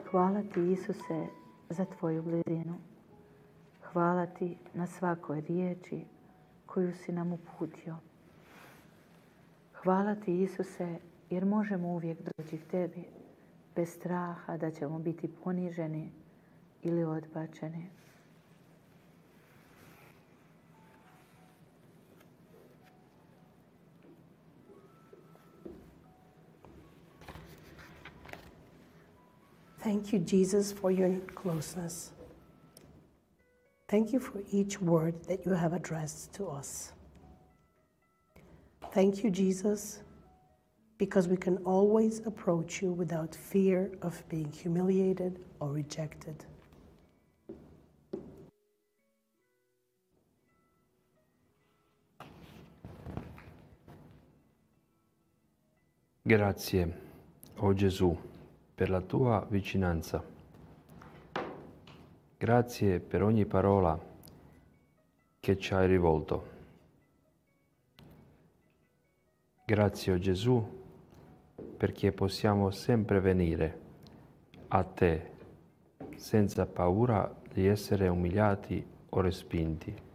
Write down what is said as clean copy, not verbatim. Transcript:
Hvala ti, Isuse, za tvoju blizinu. Hvala ti na svakoj riječi koju si nam uputio. Hvala ti, Isuse, jer možemo uvijek doći k tebi bez straha da ćemo biti poniženi ili odbačeni. Thank you, Jesus, for your closeness. Thank you for each word that you have addressed to us. Thank you, Jesus, because we can always approach you without fear of being humiliated or rejected. Grazie, o Gesù, per la tua vicinanza. Grazie per ogni parola che ci hai rivolto. Grazie, o Gesù, perché possiamo sempre venire a te senza paura di essere umiliati o respinti.